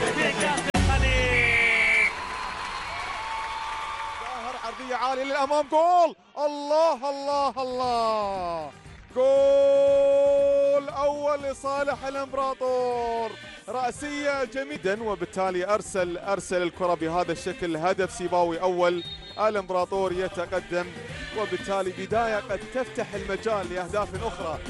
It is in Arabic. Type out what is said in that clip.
ظاهر عرضية عالية للأمام، جول. الله الله الله، جول أول لصالح الإمبراطور، رأسية جميلة، وبالتالي أرسل الكرة بهذا الشكل، هدف سيباوي أول، الإمبراطور يتقدم، وبالتالي بداية قد تفتح المجال لأهداف أخرى.